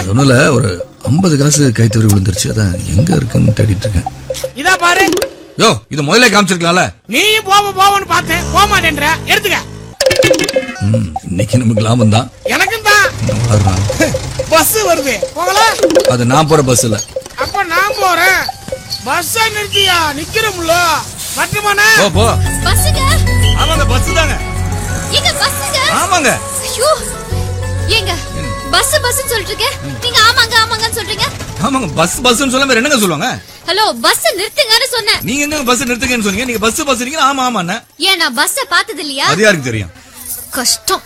அது ஒண்ணுல ஒரு 50 காசு கை தவறி விழுந்துருச்சு. அதான் எங்க இருக்குன்னு தேடிட்டு இருக்கேன். இதா பாரு. யோ, இது முதல்ல காமிச்சிருக்கலாம்ல. நீயும் போவன்னு பார்த்தேன், போக மாட்டேன்ற. எடுத்துக்க. இன்னைக்கு நமக்கு லாபம் தான். எனக்கும் தான். பஸ் வருது, போகலாம். அது நான் போற பஸ் இல்ல. அப்ப நான் போறேன். பஸ் நிறுத்தியா? நிக்கிறோம்ல. மட்டுமானே? போ. பஸ்ஸுங்க. ஆமாங்க, பஸ் தாங்க. எங்க பஸ்ஸுங்க? ஆமாங்க. ஐயோ. ஏங்க பஸ் சொல்லிட்டு இருக்கேன். நீங்க ஆமாங்கன்னு சொல்றீங்க. ஆமாங்க, பஸ்ன்னு சொல்லாம வேற என்னங்க சொல்லுவாங்க? ஹலோ, பஸ் நிறுத்துங்கன்னு சொன்னேன். நீங்க எங்க பஸ் நிறுத்துங்கன்னு சொன்னீங்க? நீங்க பஸ் நீங்க ஆமாண்ணே. ஏன் நான் பஸ்ஸ பார்த்தது இல்லையா? அது யாருக்கு தெரியும்? கஷ்டம்.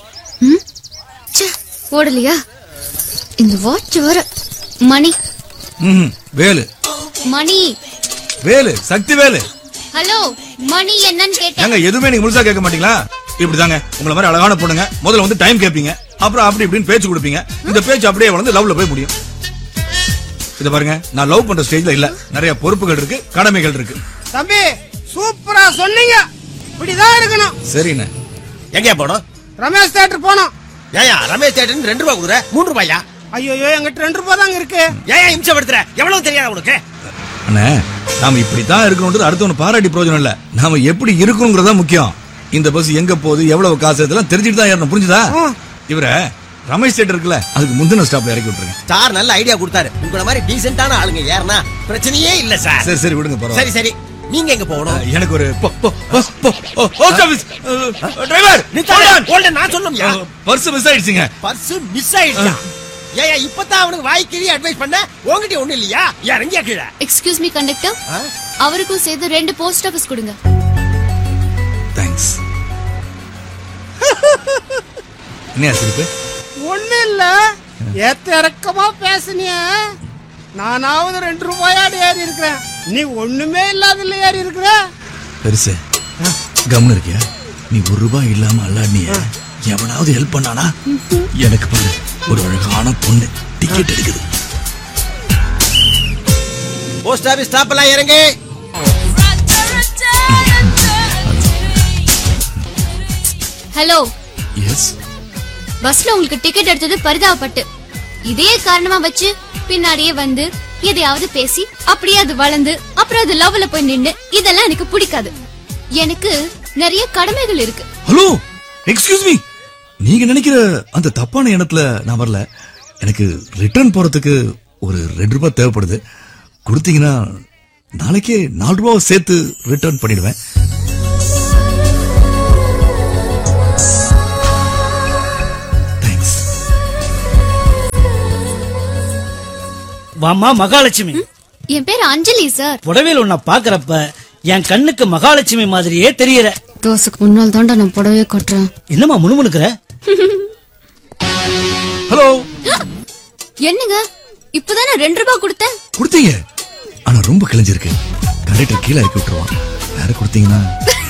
ஓடலையா? இந்த வாட்ச் வர மணி. வேலு. மணி. வேலு, சக்தி வேலு. ஹலோ, மணி என்னன்னு கேட்டேன். ஏங்க எதுவுமே நீங்க முழுசா கேட்க மாட்டீங்களா? இப்படிதாங்க உங்களை மாதிரி அழகான பொண்ணுங்க முதல்ல வந்து டைம் கேட்பீங்க, அப்புறம் அப்படி இப்படின்னு பேச்சு கொடுப்பீங்க. இந்த பேச்சு அப்படியே வளர்ந்து லவ்ல போய் முடியும். இத பாருங்க, நான் லவ் பண்ற ஸ்டேஜ்ல இல்ல. நிறைய பொறுப்புகள் இருக்கு, கடமைகள் இருக்கு. தம்பி சூப்பரா சொன்னீங்க. இப்படிதான் இருக்கணும். சரிண்ணே. எங்க போனோம்? ரமேஷ் தியேட்டர் போனோம். ஏயா ரமேஷ் தியேட்டர் 2 ரூபாய் கொடுக்குற? 3 ரூபாயா? ஐயோ, எங்கிட்ட 2 ரூபாய் தாங்க இருக்கு. ஏயா இம்சப்படுத்துற? எவ்வளவு தெரியாது உனக்கு? அண்ணே, நாம இப்படித்தான் இருக்கணும்ன்றது அடுத்தவன பாராட்டி பிரயோஜனம் இல்ல. நாம எப்படி இருக்கணும்ங்கறதா முக்கியம். இந்த பஸ் எங்க போகுது, எவ்வளவு காசு, இதெல்லாம் தெரிஞ்சுட்டு தான் ஏறணும். புரிஞ்சுதா? இவர ரமேஷ் தியேட்டர் இருக்குல்ல, அதுக்கு முந்தின ஸ்டாப்ல இறக்கி விட்டுருங்க. சார் நல்ல ஐடியா கொடுத்தாரு. உங்கள மாதிரி டீசென்ட்டான ஆளுங்க ஏறனா பிரச்சனையே இல்ல சார். சரி விடுங்க, பரவாயில்லை. சரி நீங்க எங்க போகணும்? எனக்கு ஒரு போஸ்ட் ஆபீஸ் டிரைவர் ஹோல்ட். நான் சொல்லணும்யா. பர்ஸ் மிஸ் ஆயிடுச்சுங்க. பர்ஸ் மிஸ் ஆயிடுச்சா? ஏயா இப்பதான் அவனுக்கு வாய்க்கிழி அட்வைஸ் பண்ண, உங்ககிட்ட ஒண்ணு இல்லையா? இறங்கியா கீழே. எக்ஸ்கியூஸ் மீ கண்டக்டர், அவருக்கும் சேர்த்து 2 போஸ்ட் ஆபீஸ் கொடுங்க. தேங்க்ஸ். என்ன சிரிப்பு? ஒண்ணு இல்ல, ஏத்த இறக்கமா பேசுனிய. நானாவது 2 ரூபாயாடு ஏறி இருக்கிறேன். நீ ஒண்ணுமே இல்லாதல ஏறி இருக்கிற. பெருசு கம்னு இருக்கியா? நீ 1 ரூபாய் இல்லாம அல்லாடிய எவனாவது ஹெல்ப் பண்ணானா? எனக்கு பாரு, ஒரு அழகான பொண்ணு டிக்கெட் எடுக்குது. போஸ்ட் ஆபீஸ் ஸ்டாப்ல இறங்கு. ஹலோ. எஸ். பஸ்ல உங்களுக்கு டிக்கெட் எடுத்தது பரிதாபப்பட்டு, இதே காரணமா வச்சு பின்னாடியே வந்து எதையாவது பேசி அப்படியே அது வளர்ந்து அப்புறம் அது லவ்ல போய் நின்னு, இதெல்லாம் எனக்கு பிடிக்காது. எனக்கு நிறைய கடமைகள் இருக்கு. Hello, excuse me. நீங்க நினைக்கிற அந்த தப்பான எண்ணத்துல நான் வரல. எனக்கு ரிட்டர்ன் போறதுக்கு ஒரு 2 ரூபாய் தேவைப்படுது. கொடுத்தீங்கன்னா நாளைக்கே 4 ரூபாய் சேர்த்து ரிட்டர்ன் பண்ணிடுவேன். தேங்க்ஸ். வாமா மகாலட்சுமி. என் பேர் அஞ்சலி சார். புடவையில் உன்னை பாக்குறப்ப என் கண்ணுக்கு மகாலட்சுமி மாதிரியே தெரியற. தோசுக்கு முன்னால் தாண்டா நான் புடவையே கட்டுறேன். என்னமா முணுமுணுக்கிற? ஹலோ. என்னங்க, இப்பதானே 2 ரூபாய் கொடுத்தேன். கொடுத்தீங்க, ஆனா ரொம்ப கிழிஞ்சிருக்கு. கண்டக்டர் கீழே இறக்கி விட்டுருவான். வேற கொடுத்தீங்கன்னா